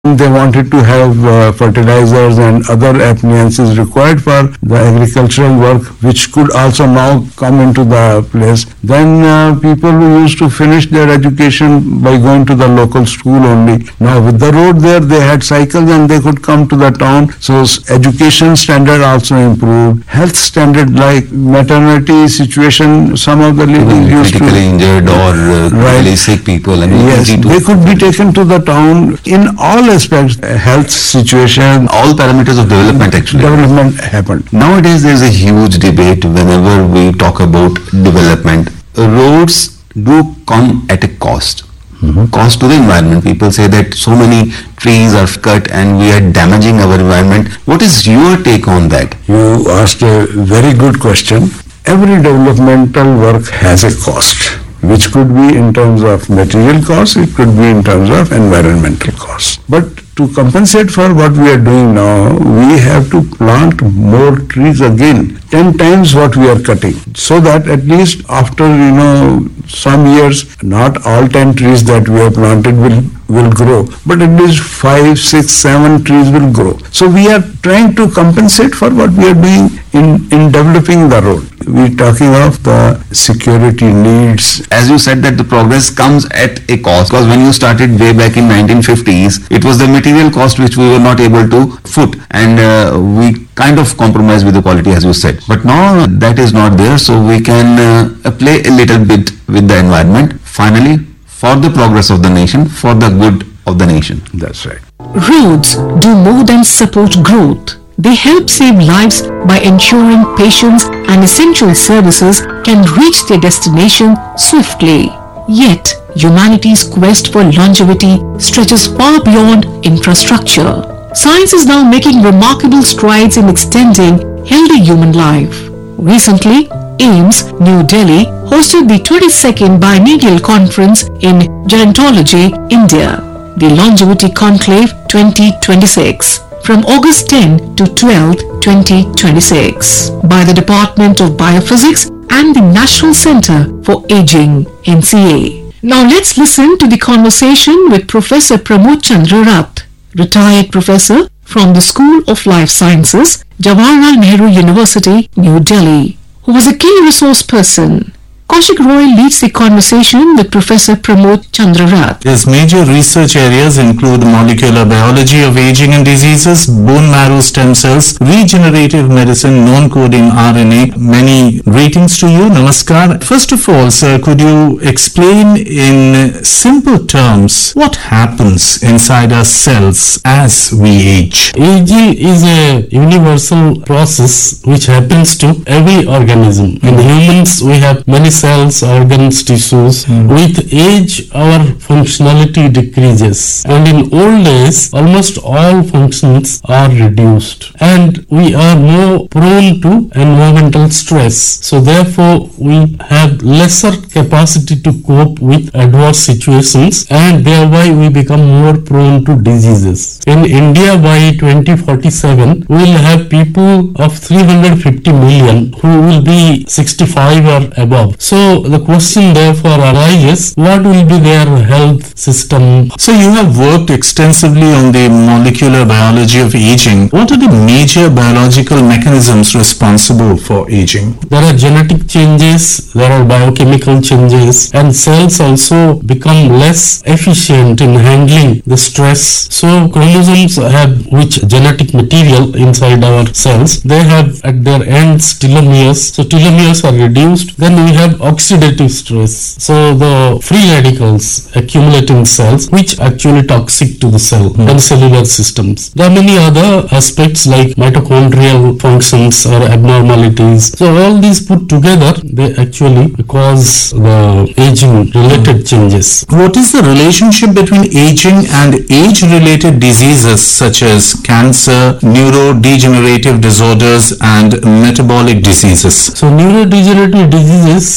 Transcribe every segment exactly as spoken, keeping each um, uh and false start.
They wanted to have uh, fertilizers and other appliances required for the agricultural work, which could also now come into the place. Then uh, people who used to finish their education by going to the local school only. Now with the road there, they had cycles and they could come to the town. So education standard also improved. Health standard, like maternity situation, some of the ladies used to critically injured or uh, right. really sick people. And yes, they could be taken to the town in all aspects, health situation, all parameters of development actually. Development happened. Nowadays there is a huge debate whenever we talk about development. Roads do come at a cost. Mm-hmm. Cost to the environment. People say that so many trees are cut and we are damaging our environment. What is your take on that? You asked a very good question. Every developmental work has a cost, which could be in terms of material costs, it could be in terms of environmental costs. But to compensate for what we are doing now, we have to plant more trees again, ten times what we are cutting, so that at least after, you know, some years, not all ten trees that we have planted will will grow, but at least five, six, seven trees will grow. So we are trying to compensate for what we are doing in, in developing the road. We are talking of the security needs. As you said that the progress comes at a cost, because when you started way back in nineteen fifties, it was the material cost which we were not able to foot, and uh, we kind of compromise with the quality, as you said. But now that is not there, so we can uh, play a little bit with the environment. Finally, for the progress of the nation, for the good of the nation. That's right. Roads do more than support growth. They help save lives by ensuring patients and essential services can reach their destination swiftly. Yet, humanity's quest for longevity stretches far beyond infrastructure. Science is now making remarkable strides in extending healthy human life. Recently, AIIMS, New Delhi, hosted the twenty-second Biennial Conference in Gerontology, India, the Longevity Conclave twenty twenty-six, from August tenth to twelfth, twenty twenty-six, by the Department of Biophysics and the National Center for Aging, N C A. Now let's listen to the conversation with Professor Pramod Chandra Rath, retired professor from the School of Life Sciences, Jawaharlal Nehru University, New Delhi, who was a key resource person. Kaushik Roy leads the conversation with Professor Pramod Chandra Rath. His major research areas include molecular biology of aging and diseases, bone marrow stem cells, regenerative medicine, non-coding R N A. Many greetings to you. Namaskar. First of all, sir, could you explain in simple terms what happens inside our cells as we age? Aging is a universal process which happens to every organism. In humans, we have many cells, organs, tissues. Mm. With age, our functionality decreases, and in old days, almost all functions are reduced, and we are more prone to environmental stress. So therefore, we have lesser capacity to cope with adverse situations, and thereby we become more prone to diseases. In India, by twenty forty-seven, we will have people of three hundred fifty million who will be sixty-five or above. So the question therefore arises, what will be their health system? So you have worked extensively on the molecular biology of aging. What are the major biological mechanisms responsible for aging? There are genetic changes, there are biochemical changes, and cells also become less efficient in handling the stress. So chromosomes have rich genetic material inside our cells. They have at their ends telomeres. So telomeres are reduced. Then we have oxidative stress. So the free radicals accumulate in cells, which actually toxic to the cell mm. and cellular systems. There are many other aspects like mitochondrial functions or abnormalities. So all these put together, they actually cause the aging related mm. changes. What is the relationship between aging and age-related diseases such as cancer, neurodegenerative disorders and metabolic diseases? So neurodegenerative diseases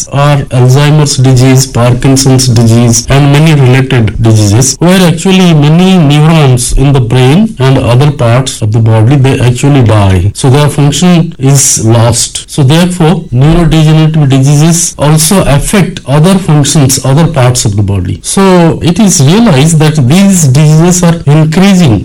or Alzheimer's disease, Parkinson's disease, and many related diseases, where actually many neurons in the brain and other parts of the body, they actually die. So their function is lost. So therefore, neurodegenerative diseases also affect other functions, other parts of the body. So it is realized that these diseases are increasing